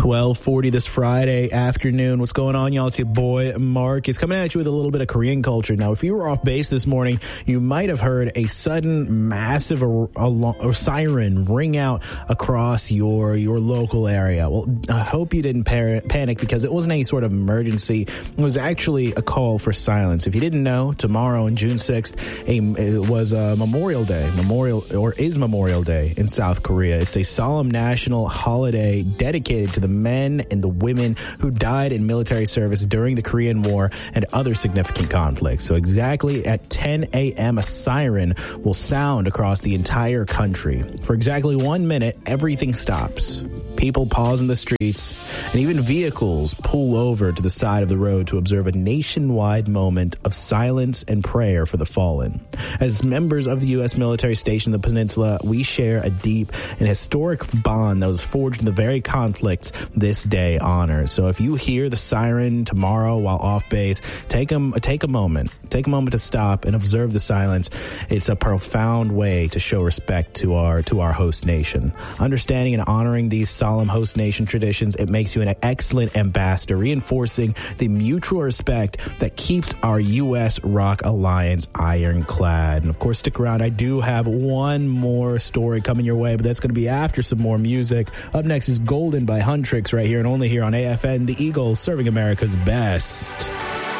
12:40 this Friday afternoon. What's going on, y'all? It's your boy Mark. Is coming at you with a little bit of Korean culture. Now, if you were off base this morning, you might have heard a sudden massive siren ring out across your local area. Well, I hope you didn't panic because it wasn't any sort of emergency. It was actually a call for silence. If you didn't know, tomorrow on June 6th, it was Memorial Day. Memorial Day in South Korea. It's a solemn national holiday dedicated to the men and the women who died in military service during the Korean War and other significant conflicts. So exactly at 10 a.m., a siren will sound across the entire country. For exactly 1 minute, everything stops. People pause in the streets, and even vehicles pull over to the side of the road to observe a nationwide moment of silence and prayer for the fallen. As members of the U.S. military stationed in the peninsula, we share a deep and historic bond that was forged in the very conflicts this day honors. So if you hear the siren tomorrow while off base, take a moment to stop and observe the silence. It's a profound way to show respect to our host nation. Understanding and honoring these solemn host nation traditions, it makes you an excellent ambassador, reinforcing the mutual respect that keeps our U.S. rock alliance ironclad. And of course, stick around. I do have one more story coming your way, but that's going to be after some more music. Up next is Golden by Huntrix right here and only here on AFN, the Eagles, serving America's best.